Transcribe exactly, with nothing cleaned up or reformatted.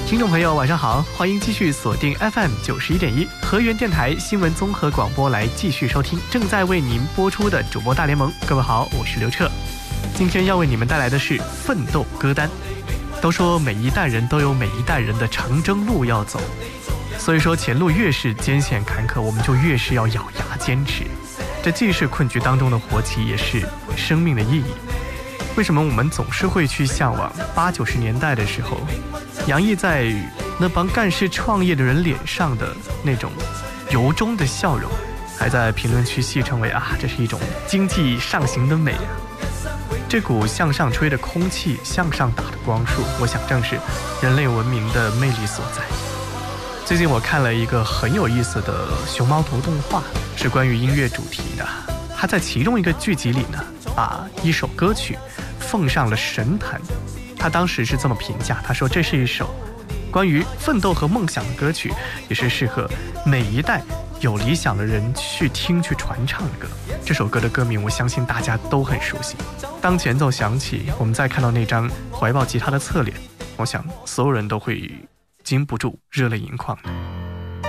听众朋友晚上好，欢迎继续锁定 F M 九十一点一河源电台新闻综合广播来继续收听正在为您播出的主播大联盟。各位好，我是刘彻，今天要为你们带来的是奋斗歌单。都说每一代人都有每一代人的长征路要走，所以说前路越是艰险坎坷，我们就越是要咬牙坚持。这既是困局当中的活棋，也是生命的意义。为什么我们总是会去向往八九十年代的时候，洋溢在那帮干事创业的人脸上的那种由衷的笑容，还在评论区戏称为啊，这是一种经济上行的美啊！这股向上吹的空气，向上打的光束，我想正是人类文明的魅力所在。最近我看了一个很有意思的熊猫图动画，是关于音乐主题的。它在其中一个剧集里呢，把一首歌曲奉上了神坛。他当时是这么评价，他说这是一首关于奋斗和梦想的歌曲，也是适合每一代有理想的人去听去传唱的歌。这首歌的歌名我相信大家都很熟悉，当前奏响起，我们再看到那张怀抱吉他的侧脸，我想所有人都会禁不住热泪盈眶的。